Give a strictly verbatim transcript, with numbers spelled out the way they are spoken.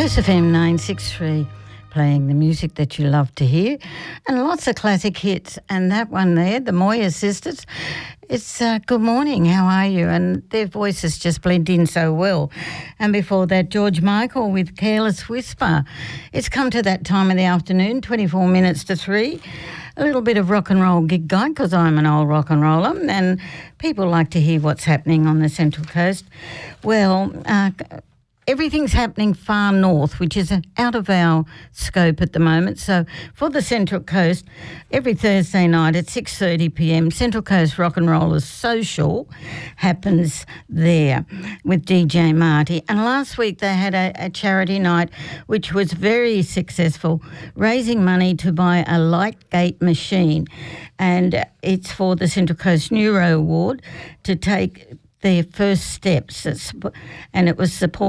Coast F M nine sixty-three, playing the music that you love to hear, and lots of classic hits. And that one there, the Moya Sisters, it's uh, Good Morning, how are you? And their voices just blend in so well. And before that, George Michael with Careless Whisper. It's come to that time of the afternoon, twenty-four minutes to three. A little bit of rock and roll gig guide, because I'm an old rock and roller, and people like to hear what's happening on the Central Coast. Well, uh, everything's happening far north, which is out of our scope at the moment. So for the Central Coast, every Thursday night at six thirty p m, Central Coast Rock and Rollers Social happens there with D J Marty. And last week they had a, a charity night, which was very successful, raising money to buy a Lightgate machine. And it's for the Central Coast Neuro Ward to take their first steps. It's, and it was supported